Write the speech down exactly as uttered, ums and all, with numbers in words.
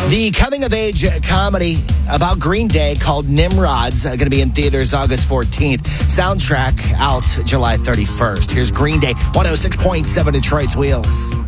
The coming-of-age comedy about Green Day called Nimrod's uh, going to be in theaters August fourteenth. Soundtrack out July thirty-first. Here's Green Day, one oh six point seven Detroit's Wheels.